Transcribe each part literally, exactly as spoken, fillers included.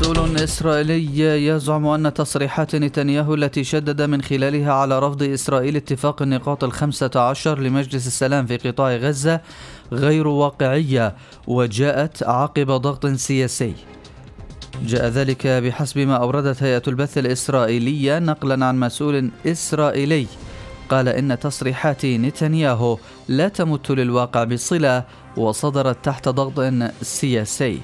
مسؤول إسرائيلي يزعم أن تصريحات نتنياهو التي شدد من خلالها على رفض إسرائيل اتفاق النقاط الخمسة عشر لمجلس السلام في قطاع غزة غير واقعية وجاءت عقب ضغط سياسي. جاء ذلك بحسب ما أوردت هيئة البث الإسرائيلية نقلا عن مسؤول إسرائيلي قال إن تصريحات نتنياهو لا تمت للواقع بصلة وصدرت تحت ضغط سياسي.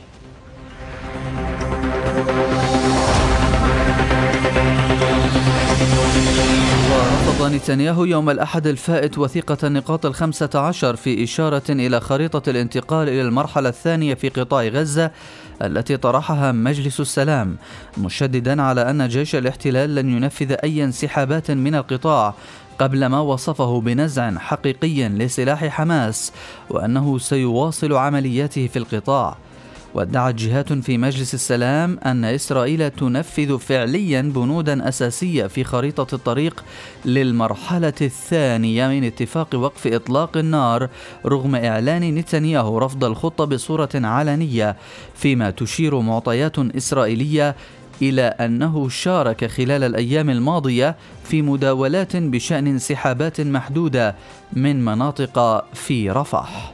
ورفض نتنياهو يوم الأحد الفائت وثيقة النقاط الخمسة عشر في إشارة إلى خريطة الانتقال إلى المرحلة الثانية في قطاع غزة التي طرحها مجلس السلام، مشددا على أن جيش الاحتلال لن ينفذ أي انسحابات من القطاع قبل ما وصفه بنزع حقيقي لسلاح حماس، وأنه سيواصل عملياته في القطاع. وادعت جهات في مجلس السلام أن إسرائيل تنفذ فعليا بنودا أساسية في خريطة الطريق للمرحلة الثانية من اتفاق وقف إطلاق النار، رغم إعلان نتنياهو رفض الخطة بصورة علنية، فيما تشير معطيات إسرائيلية إلى أنه شارك خلال الأيام الماضية في مداولات بشأن انسحابات محدودة من مناطق في رفح.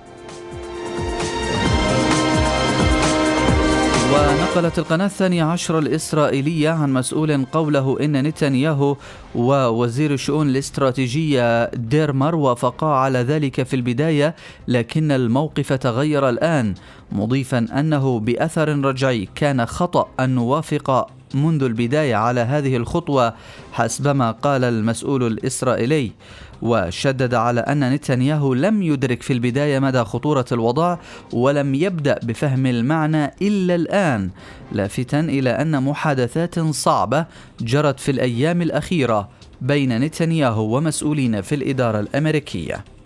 ونقلت القناة الثانية عشر الإسرائيلية عن مسؤول قوله إن نتنياهو ووزير الشؤون الاستراتيجية ديرمر وافقا على ذلك في البداية، لكن الموقف تغير الآن، مضيفا أنه بأثر رجعي كان خطأ أن نوافق منذ البداية على هذه الخطوة حسبما قال المسؤول الإسرائيلي. وشدد على أن نتنياهو لم يدرك في البداية مدى خطورة الوضع ولم يبدأ بفهم المعنى إلا الآن، لافتا إلى أن محادثات صعبة جرت في الأيام الأخيرة بين نتنياهو ومسؤولين في الإدارة الأمريكية.